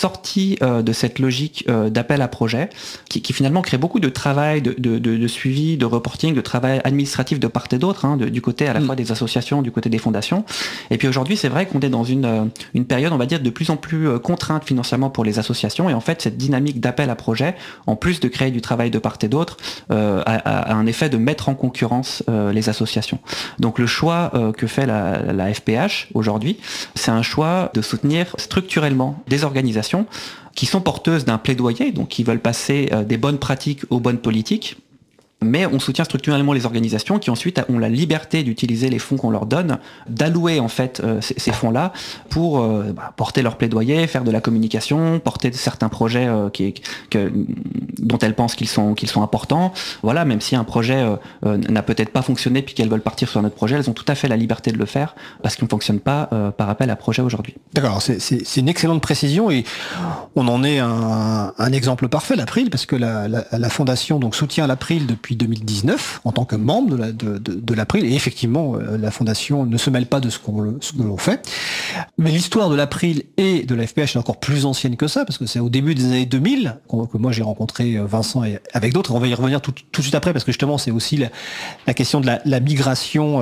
sorti de cette logique d'appel à projet, qui finalement crée beaucoup de travail, de suivi, de reporting, de travail administratif de part et d'autre, du côté à la fois des associations, du côté des fondations. Et puis aujourd'hui, c'est vrai qu'on est dans une période, on va dire, de plus en plus contrainte financièrement pour les associations. Et en fait, cette dynamique d'appel à projet, en plus de créer du travail de part et d'autre, a un effet de mettre en concurrence les associations. Donc le choix que fait la FPH aujourd'hui, c'est un choix de soutenir structurellement des organisations qui sont porteuses d'un plaidoyer, donc qui veulent passer des bonnes pratiques aux bonnes politiques. Mais on soutient structurellement les organisations qui ensuite ont la liberté d'utiliser les fonds qu'on leur donne, d'allouer en fait ces fonds-là pour porter leur plaidoyer, faire de la communication, porter certains projets dont elles pensent qu'ils sont importants. Voilà, même si un projet n'a peut-être pas fonctionné puis qu'elles veulent partir sur un autre projet, elles ont tout à fait la liberté de le faire parce qu'on ne fonctionne pas par appel à projet aujourd'hui. D'accord, c'est une excellente précision et on en est un exemple parfait, l'April, parce que la fondation donc soutient l'April depuis 2019 en tant que membre de l'April, et effectivement la fondation ne se mêle pas de ce que l'on fait, mais l'histoire de l'April et de la FPH est encore plus ancienne que ça, parce que c'est au début des années 2000 que moi j'ai rencontré Vincent et avec d'autres, et on va y revenir tout de suite après, parce que justement c'est aussi la question de la migration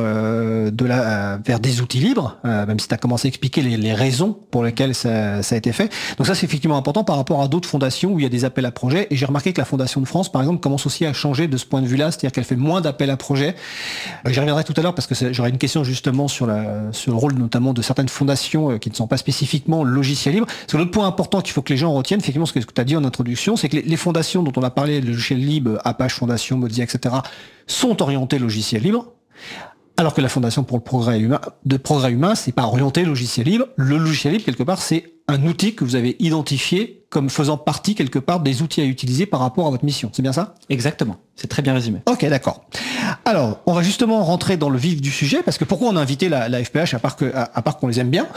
vers des outils libres, même si tu as commencé à expliquer les raisons pour lesquelles ça a été fait. Donc ça c'est effectivement important par rapport à d'autres fondations où il y a des appels à projets, et j'ai remarqué que la Fondation de France par exemple commence aussi à changer de ce point de vue-là, c'est-à-dire qu'elle fait moins d'appels à projets. J'y reviendrai tout à l'heure parce que j'aurai une question justement sur le rôle notamment de certaines fondations qui ne sont pas spécifiquement logiciels libres. Parce que l'autre point important qu'il faut que les gens retiennent, effectivement ce que tu as dit en introduction, c'est que les fondations dont on a parlé, les logiciels libres, Apache Fondation, Mozilla, etc., sont orientées logiciels libres. Alors que la Fondation pour le progrès humain, c'est pas orienté logiciel libre. Le logiciel libre, quelque part, c'est un outil que vous avez identifié comme faisant partie, quelque part, des outils à utiliser par rapport à votre mission. C'est bien ça ? Exactement. C'est très bien résumé. Ok, d'accord. Alors, on va justement rentrer dans le vif du sujet, parce que pourquoi on a invité la FPH, à part qu'on les aime bien,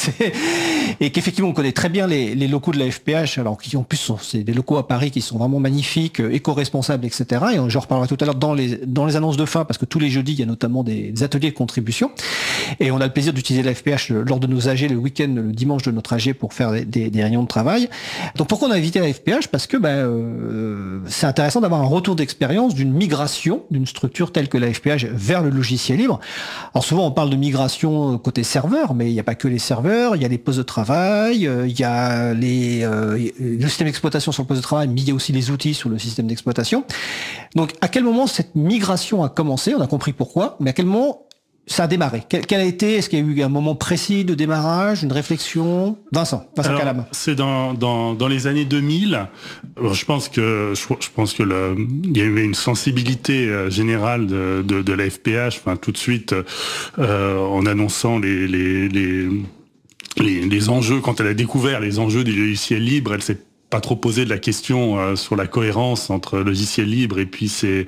et qu'effectivement on connaît très bien les locaux de la FPH, alors qui en plus c'est des locaux à Paris qui sont vraiment magnifiques, éco-responsables, etc. Et j'en reparlerai tout à l'heure dans les annonces de fin, parce que tous les jeudis il y a notamment des ateliers de contribution, et on a le plaisir d'utiliser la FPH lors de nos AG le week-end, le dimanche de notre AG pour faire des réunions de travail. Donc pourquoi on a invité la FPH ? Parce que c'est intéressant d'avoir un retour d'expérience d'une migration d'une structure telle que la FPH vers le logiciel libre. Alors souvent on parle de migration côté serveur, mais il n'y a pas que les serveurs, il y a les postes de travail, il y a le système d'exploitation sur le poste de travail, mais il y a aussi les outils sur le système d'exploitation. Donc à quel moment cette migration a commencé ? On a compris pourquoi, mais à quel moment ça a démarré ? Quel a été ? Est-ce qu'il y a eu un moment précis de démarrage, une réflexion ? Vincent Calam. C'est dans les années 2000. Alors, je pense que il y avait une sensibilité générale de la FPH. Enfin, tout de suite, en annonçant les enjeux, quand elle a découvert les enjeux du logiciel libre, elle s'est pas trop posé de la question sur la cohérence entre logiciel libre et puis ses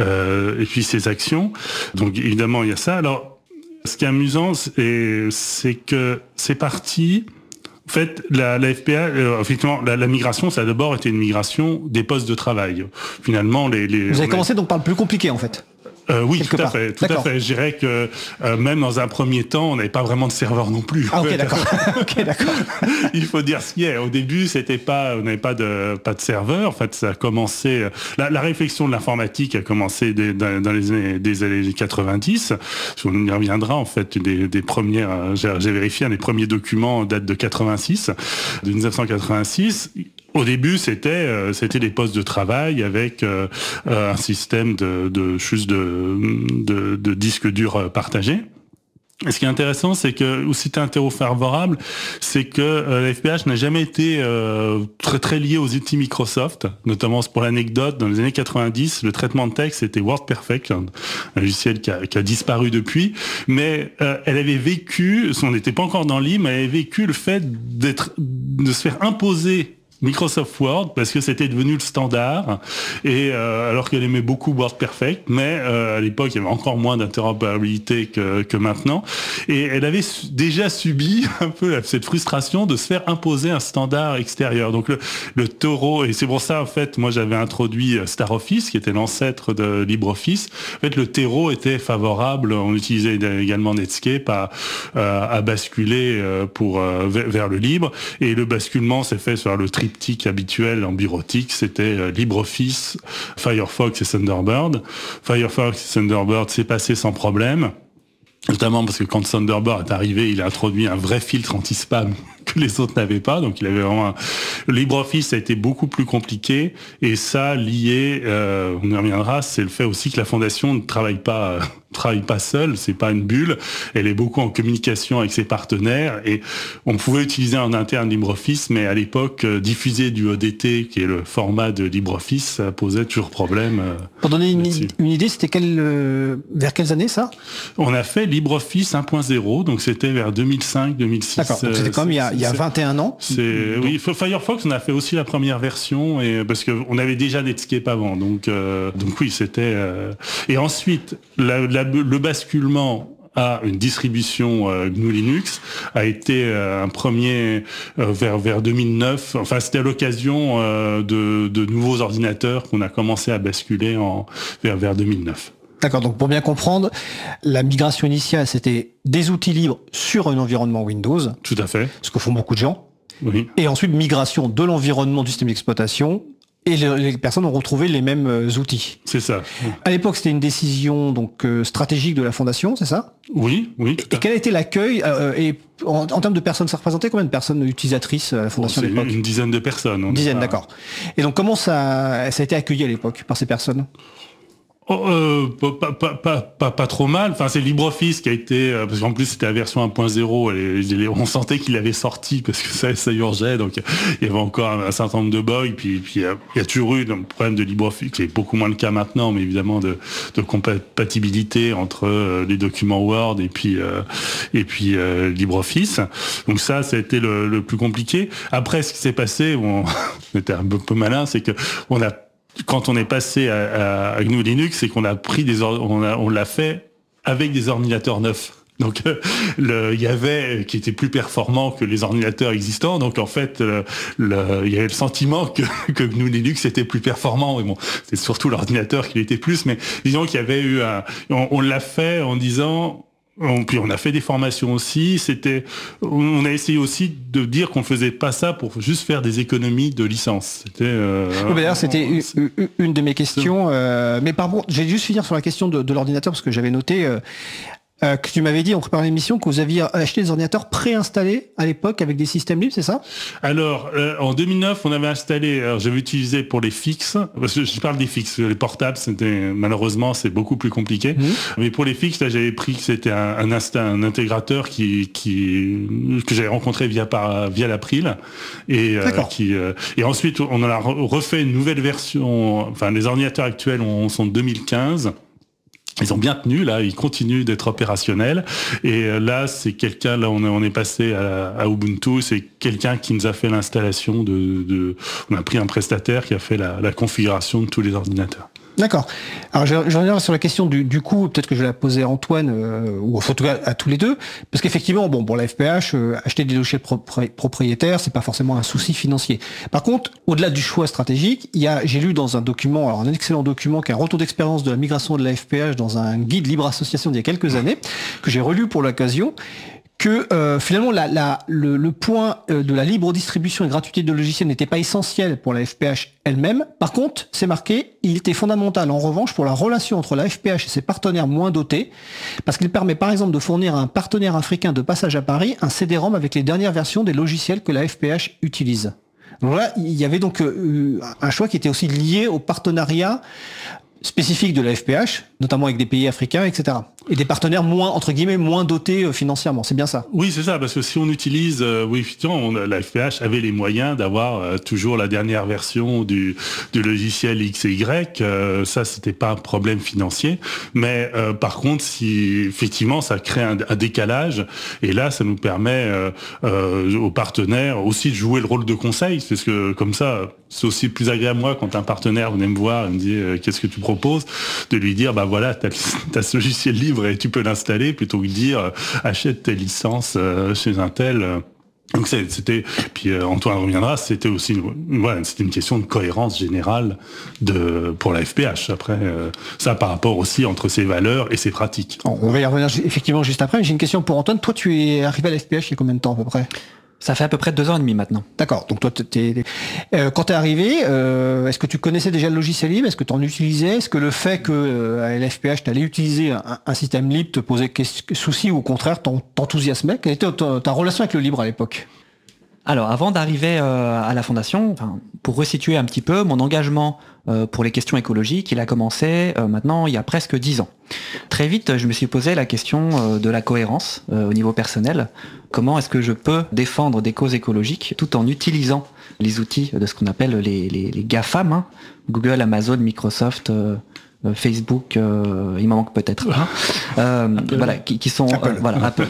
actions. Donc évidemment il y a ça. Alors ce qui est amusant c'est que c'est parti. En fait, la FPA, effectivement, la migration, ça a d'abord été une migration des postes de travail. Finalement, vous avez commencé donc par le plus compliqué en fait. Oui, tout à fait. Je dirais que même dans un premier temps, on n'avait pas vraiment de serveur non plus. Ah, ok, d'accord. Ok, d'accord. Il faut dire ce qui est. Au début, on n'avait pas de serveur. En fait, ça a commencé. La réflexion de l'informatique a commencé dans les années 90. On y reviendra en fait des premières. J'ai vérifié, les premiers documents datent de 1986. Au début, c'était des postes de travail avec un système de disques durs partagés. Et ce qui est intéressant, c'est que, ou c'était un terreau favorable, c'est que la FPH n'a jamais été très très liée aux outils Microsoft. Notamment, pour l'anecdote, dans les années 90, le traitement de texte c'était WordPerfect, un logiciel qui a disparu depuis. Mais elle avait vécu, on n'était pas encore dans l'IM, elle avait vécu le fait de se faire imposer Microsoft Word parce que c'était devenu le standard et alors qu'elle aimait beaucoup WordPerfect, mais à l'époque il y avait encore moins d'interopérabilité que maintenant et elle avait déjà subi un peu cette frustration de se faire imposer un standard extérieur. Donc le taureau, et c'est pour ça en fait moi j'avais introduit StarOffice qui était l'ancêtre de LibreOffice. En fait le terreau était favorable, on utilisait également Netscape à basculer vers le libre et le basculement s'est fait sur le triptyque habituel en bureautique, c'était LibreOffice, Firefox et Thunderbird. Firefox et Thunderbird s'est passé sans problème, notamment parce que quand Thunderbird est arrivé, il a introduit un vrai filtre anti-spam que les autres n'avaient pas, donc il avait vraiment LibreOffice a été beaucoup plus compliqué, et ça lié, on y reviendra, c'est le fait aussi que la fondation ne travaille pas seule, c'est pas une bulle, elle est beaucoup en communication avec ses partenaires, et on pouvait utiliser en interne LibreOffice, mais à l'époque, diffuser du ODT, qui est le format de LibreOffice, ça posait toujours problème. Pour donner une idée, c'était vers quelles années ça ? On a fait LibreOffice 1.0, donc c'était vers 2005-2006. D'accord, donc c'était comme il y a 21 ans. Oui, Firefox, on a fait aussi la première version, et parce qu'on avait déjà Netscape avant, donc oui, c'était. Et ensuite, le basculement à une distribution GNU Linux a été un premier vers 2009. Enfin, c'était à l'occasion de nouveaux ordinateurs qu'on a commencé à basculer vers 2009. D'accord, donc pour bien comprendre, la migration initiale, c'était des outils libres sur un environnement Windows. Tout à fait. Ce que font beaucoup de gens. Oui. Et ensuite, migration de l'environnement du système d'exploitation. Et les personnes ont retrouvé les mêmes outils. C'est ça. À l'époque, c'était une décision donc stratégique de la fondation, c'est ça ? Oui. Et quel a été l'accueil et en termes de personnes, ça représentait combien de personnes utilisatrices à la fondation à l'époque ? Une dizaine de personnes. Une dizaine, d'accord. Et donc, comment ça a été accueilli à l'époque par ces personnes ? Pas trop mal. Enfin, c'est LibreOffice qui a été, parce qu'en plus c'était la version 1.0. On sentait qu'il avait sorti parce que ça urgeait. Donc il y avait encore un certain nombre de bugs. Puis il y a toujours eu un problème de LibreOffice, qui est beaucoup moins le cas maintenant, mais évidemment de compatibilité entre les documents Word et puis LibreOffice. Donc ça a été le plus compliqué. Après, ce qui s'est passé, on était un peu malin, c'est que quand on est passé à GNU Linux, c'est qu'on a pris on l'a fait avec des ordinateurs neufs. Donc il y avait qui était plus performant que les ordinateurs existants. Donc en fait, il y avait le sentiment que GNU Linux était plus performant. Mais bon, c'est surtout l'ordinateur qui l'était plus. Mais disons qu'il y avait eu on l'a fait en disant. Puis on a fait des formations aussi. On a essayé aussi de dire qu'on faisait pas ça pour juste faire des économies de licence. D'ailleurs, c'était une de mes questions. Mais par contre, j'ai juste finir sur la question de l'ordinateur parce que j'avais noté que tu m'avais dit en préparant l'émission que vous aviez acheté des ordinateurs préinstallés à l'époque avec des systèmes libres, c'est ça ? Alors, en 2009, on avait installé, j'avais utilisé pour les fixes, parce que je parle des fixes, les portables, malheureusement, c'est beaucoup plus compliqué. Mais pour les fixes, là, j'avais pris que c'était un intégrateur que j'avais rencontré via l'April, et ensuite, on en a refait une nouvelle version, enfin, les ordinateurs actuels sont de 2015. Ils ont bien tenu, là, ils continuent d'être opérationnels. Et là, c'est quelqu'un, là, on est passé à Ubuntu, c'est quelqu'un qui nous a fait l'installation on a pris un prestataire qui a fait la configuration de tous les ordinateurs. D'accord. Alors je reviens sur la question du coût, peut-être que je vais la poser à Antoine, ou en tout cas à tous les deux, parce qu'effectivement, pour la FPH, acheter des logiciels propriétaires, c'est pas forcément un souci financier. Par contre, au-delà du choix stratégique, j'ai lu dans un document, alors un excellent document, qui est un retour d'expérience de la migration de la FPH dans un guide libre association d'il y a quelques années, que j'ai relu pour l'occasion, que finalement le point de la libre distribution et gratuité de logiciels n'était pas essentiel pour la FPH elle-même. Par contre, c'est marqué, il était fondamental en revanche pour la relation entre la FPH et ses partenaires moins dotés, parce qu'il permet par exemple de fournir à un partenaire africain de passage à Paris un CD-ROM avec les dernières versions des logiciels que la FPH utilise. Donc là, il y avait donc un choix qui était aussi lié au partenariat spécifique de la FPH, notamment avec des pays africains, etc. Et des partenaires moins, entre guillemets, moins dotés financièrement. C'est bien ça? Oui, c'est ça, parce que si on utilise, oui, effectivement, la FPH avait les moyens d'avoir toujours la dernière version du logiciel X et Y. Ça, c'était pas un problème financier. Mais par contre, si effectivement, ça crée un décalage, et là, ça nous permet aux partenaires aussi de jouer le rôle de conseil, parce que comme ça, c'est aussi plus agréable, moi, quand un partenaire venait me voir et me dit qu'est-ce que tu proposes, de lui dire, bah voilà, t'as ce logiciel libre et tu peux l'installer, plutôt que de dire achète tes licences chez un tel. Donc c'était, puis Antoine reviendra, c'était aussi c'était une question de cohérence générale pour la FPH. Après, ça par rapport aussi entre ses valeurs et ses pratiques. On va y revenir effectivement juste après. J'ai une question pour Antoine. Toi, tu es arrivé à la FPH il y a combien de temps à peu près? Ça fait à peu près 2 ans et demi maintenant. D'accord. Donc toi, quand t'es arrivé, est-ce que tu connaissais déjà le logiciel libre? Est-ce que tu en utilisais? Est-ce que le fait que à LFPH tu allais utiliser un système libre te posait souci ou au contraire t'enthousiasmait? Quelle était ta relation avec le libre à l'époque? Alors, avant d'arriver à la Fondation, pour resituer un petit peu, mon engagement pour les questions écologiques, il a commencé maintenant il y a presque 10 ans. Très vite, je me suis posé la question de la cohérence au niveau personnel. Comment est-ce que je peux défendre des causes écologiques tout en utilisant les outils de ce qu'on appelle les GAFAM, Google, Amazon, Microsoft, Facebook, il m'en manque peut-être voilà, qui sont Apple,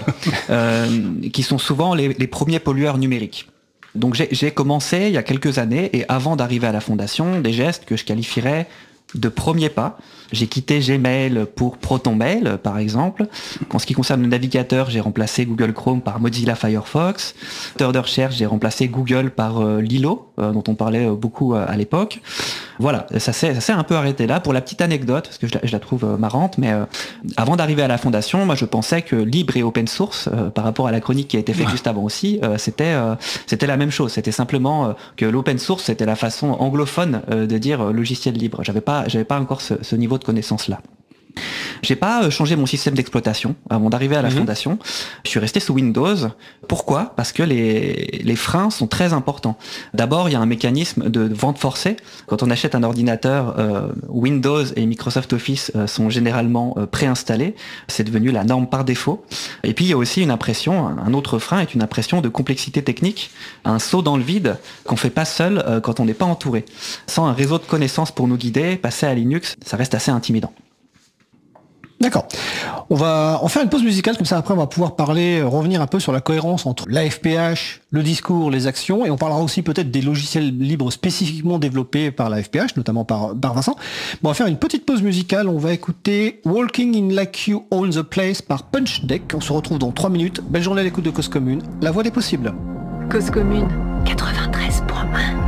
qui sont souvent les premiers pollueurs numériques. Donc j'ai commencé il y a quelques années, et avant d'arriver à la Fondation, des gestes que je qualifierais de premiers pas. J'ai quitté Gmail pour ProtonMail, par exemple. En ce qui concerne le navigateur, j'ai remplacé Google Chrome par Mozilla Firefox. Moteur de recherche, j'ai remplacé Google par Lilo, dont on parlait beaucoup à l'époque. Voilà, ça s'est un peu arrêté là. Pour la petite anecdote, parce que je la trouve marrante, mais avant d'arriver à la Fondation, moi je pensais que libre et open source, par rapport à la chronique qui a été faite juste avant aussi, c'était la même chose. C'était simplement que l'open source, c'était la façon anglophone de dire logiciel libre. J'avais pas encore ce niveau de connaissance là. J'ai pas changé mon système d'exploitation avant d'arriver à la Fondation. Je suis resté sous Windows. Pourquoi? Parce que les freins sont très importants. D'abord, il y a un mécanisme de vente forcée. Quand on achète un ordinateur, Windows et Microsoft Office sont généralement préinstallés. C'est devenu la norme par défaut. Et puis, il y a aussi un autre frein est une impression de complexité technique, un saut dans le vide qu'on fait pas seul quand on n'est pas entouré. Sans un réseau de connaissances pour nous guider, passer à Linux, ça reste assez intimidant. D'accord. On va en faire une pause musicale, comme ça après on va pouvoir revenir un peu sur la cohérence entre la FPH, le discours, les actions, et on parlera aussi peut-être des logiciels libres spécifiquement développés par la FPH, notamment par Vincent. Bon, on va faire une petite pause musicale, on va écouter Walking in Like You Own the Place par Punch Deck. On se retrouve dans 3 minutes. Belle journée à l'écoute de Cause Commune, la voix des possibles. Cause Commune 93.1.